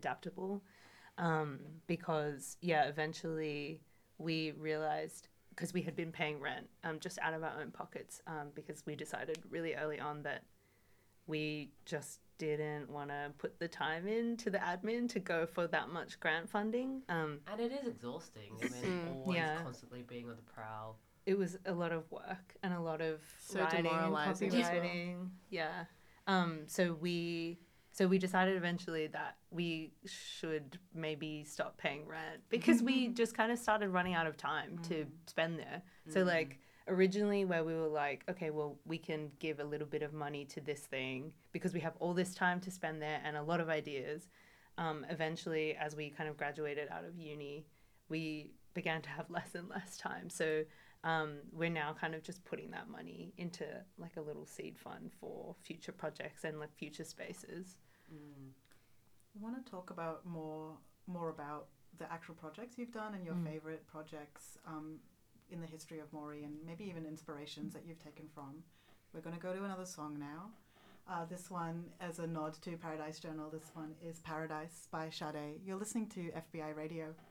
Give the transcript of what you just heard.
adaptable. Because eventually we realized, because we had been paying rent just out of our own pockets, because we decided really early on that we just didn't want to put the time into the admin to go for that much grant funding. And it is exhausting. I mean, always Yeah, constantly being on the prowl. it was a lot of work and a lot of So writing and demoralizing as well. copywriting. Yeah. So we decided eventually that we should maybe stop paying rent, because we just kind of started running out of time to spend there. So like originally, where we were like, okay, well, we can give a little bit of money to this thing because we have all this time to spend there and a lot of ideas. Eventually, as we kind of graduated out of uni, we began to have less and less time. So we're now kind of just putting that money into like a little seed fund for future projects and like future spaces. I want to talk about more about the actual projects you've done and your favorite projects in the history of Moree, and maybe even inspirations that you've taken from. We're going to go to another song now. This one, as a nod to Paradise Journal, this one is Paradise by Sade. You're listening to FBI Radio.